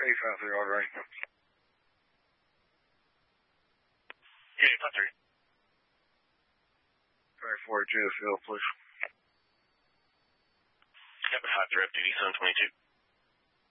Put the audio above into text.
853 order range. Yeah, 853. 24 to the field, please. Yep, 53 up duty, Sun 22.